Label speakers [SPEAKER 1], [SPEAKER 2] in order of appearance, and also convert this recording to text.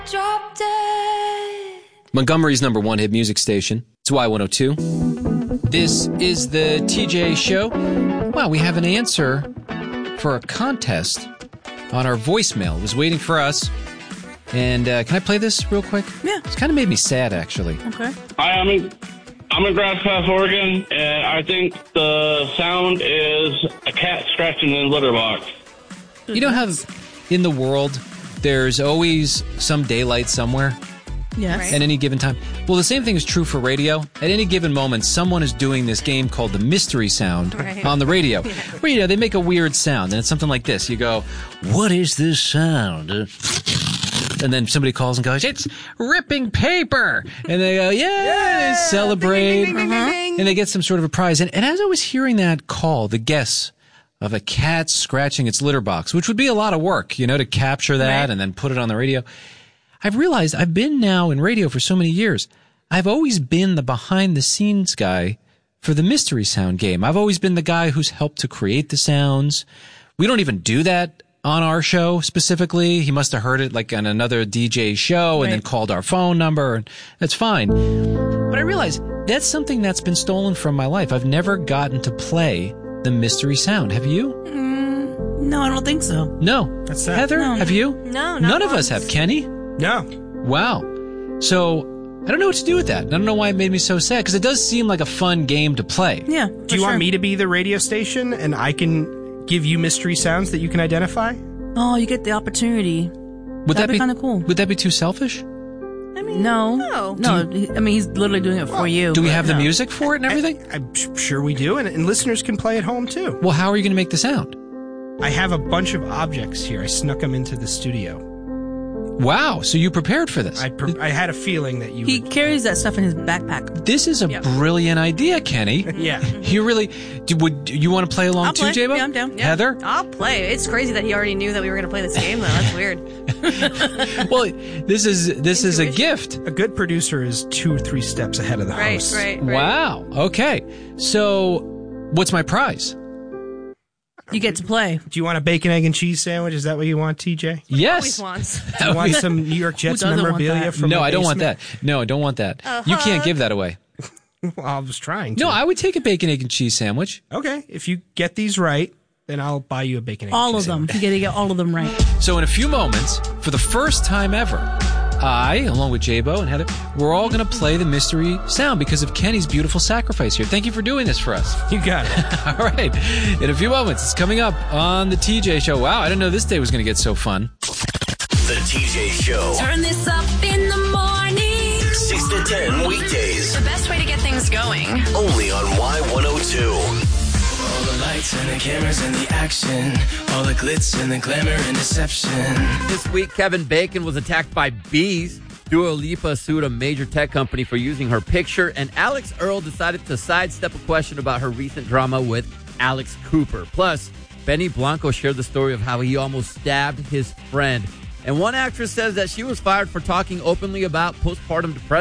[SPEAKER 1] Drop dead.
[SPEAKER 2] Montgomery's number one hit music station. It's Y102. This is the TJ Show. Wow, we have an answer for a contest on our voicemail. It was waiting for us. And can I play this real quick?
[SPEAKER 3] Yeah.
[SPEAKER 2] It's kind of made me sad, actually.
[SPEAKER 3] Okay.
[SPEAKER 4] Hi, I'm in Grass Pass, Oregon, and I think the sound is a cat scratching in a litter box.
[SPEAKER 2] You know how in the world there's always some daylight somewhere
[SPEAKER 3] Yes.
[SPEAKER 2] at any given time? Well, the same thing is true for radio. At any given moment, someone is doing this game called the mystery sound on the radio. Where, they make a weird sound, and it's something like this. You go, what is this sound? And then somebody calls and goes, it's ripping paper. And they go, yeah, they celebrate.
[SPEAKER 3] Ding, ding, ding, ding, ding.
[SPEAKER 2] And they get some sort of a prize. And as I was hearing that call, the guess of a cat scratching its litter box, which would be a lot of work, to capture that and then put it on the radio. I've realized I've been now in radio for so many years. I've always been the behind-the-scenes guy for the mystery sound game. I've always been the guy who's helped to create the sounds. We don't even do that on our show specifically. He must have heard it like on another DJ show and then called our phone number, and that's fine. But I realized that's something that's been stolen from my life. I've never gotten to play the mystery sound. Have you?
[SPEAKER 3] No, I don't think so.
[SPEAKER 2] No.
[SPEAKER 5] That's that.
[SPEAKER 2] Heather,
[SPEAKER 3] No.
[SPEAKER 2] have you?
[SPEAKER 1] No, not
[SPEAKER 2] None of us
[SPEAKER 1] once.
[SPEAKER 2] have. Kenny?
[SPEAKER 5] No.
[SPEAKER 2] Wow. So I don't know what to do with that. I don't know why it made me so sad, because it does seem like a fun game to play.
[SPEAKER 3] Yeah.
[SPEAKER 5] Do you want me to be the radio station and I can give you mystery sounds that you can identify?
[SPEAKER 3] Oh, you get the opportunity.
[SPEAKER 2] Would
[SPEAKER 3] That'd be kinda cool.
[SPEAKER 2] Would that be too selfish?
[SPEAKER 1] I mean,
[SPEAKER 3] No.
[SPEAKER 1] no.
[SPEAKER 3] I mean, he's literally doing it for you.
[SPEAKER 2] Do we
[SPEAKER 3] but
[SPEAKER 2] have the
[SPEAKER 3] no.
[SPEAKER 2] music for it and everything?
[SPEAKER 5] I'm sure we do, and listeners can play at home too.
[SPEAKER 2] Well, how are you going to make the sound?
[SPEAKER 5] I have a bunch of objects here. I snuck them into the studio.
[SPEAKER 2] Wow. So you prepared for this.
[SPEAKER 5] I had a feeling that you
[SPEAKER 3] He
[SPEAKER 5] would.
[SPEAKER 3] carries that stuff in his backpack.
[SPEAKER 2] This is a brilliant idea, Kenny.
[SPEAKER 5] Yeah.
[SPEAKER 2] You really would you want to play along
[SPEAKER 3] I'll
[SPEAKER 2] too,
[SPEAKER 3] play.
[SPEAKER 2] J-Bo?
[SPEAKER 3] Yeah, I'm down. Yeah.
[SPEAKER 2] Heather?
[SPEAKER 1] I'll play. It's crazy that he already knew that we were going to play this game, though. That's weird.
[SPEAKER 2] Well, this is a
[SPEAKER 1] Intuition.
[SPEAKER 2] gift.
[SPEAKER 5] A good producer is 2 or 3 steps ahead of the host.
[SPEAKER 1] Right.
[SPEAKER 2] Wow. Okay. So, what's my prize?
[SPEAKER 3] You get to play.
[SPEAKER 5] Do you want a bacon, egg, and cheese sandwich? Is that what you want, TJ?
[SPEAKER 2] Yes.
[SPEAKER 1] Always wants.
[SPEAKER 5] Do you want some New York Jets
[SPEAKER 3] doesn't want
[SPEAKER 5] memorabilia
[SPEAKER 3] that?
[SPEAKER 5] from
[SPEAKER 2] No,
[SPEAKER 5] the
[SPEAKER 2] I don't want
[SPEAKER 5] basement?
[SPEAKER 2] that. No, I don't want that. You can't give that away.
[SPEAKER 5] Well, I was trying to.
[SPEAKER 2] No, I would take a bacon, egg, and cheese sandwich.
[SPEAKER 5] Okay, if you get these right, then I'll buy you a bacon, egg,
[SPEAKER 3] All
[SPEAKER 5] and
[SPEAKER 3] of
[SPEAKER 5] cheese
[SPEAKER 3] them.
[SPEAKER 5] sandwich.
[SPEAKER 3] You got to get all of them right.
[SPEAKER 2] So in a few moments, for the first time ever, I, along with J-Bo and Heather, we're all going to play the mystery sound because of Kenny's beautiful sacrifice here. Thank you for doing this for us.
[SPEAKER 5] You got it.
[SPEAKER 2] All right. In a few moments, it's coming up on the TJ Show. Wow, I didn't know this day was going to get so fun.
[SPEAKER 6] The TJ Show.
[SPEAKER 1] Turn this up in the morning.
[SPEAKER 6] 6 to 10 weekdays.
[SPEAKER 1] The best way to get things going.
[SPEAKER 6] Only on Y102.
[SPEAKER 7] All the lights and the cameras and the action, all the glitz and the glamour and deception.
[SPEAKER 8] This week, Kevin Bacon was attacked by bees. Dua Lipa sued a major tech company for using her picture, and Alex Earl decided to sidestep a question about her recent drama with Alex Cooper. Plus, Benny Blanco shared the story of how he almost stabbed his friend. And one actress says that she was fired for talking openly about postpartum depression.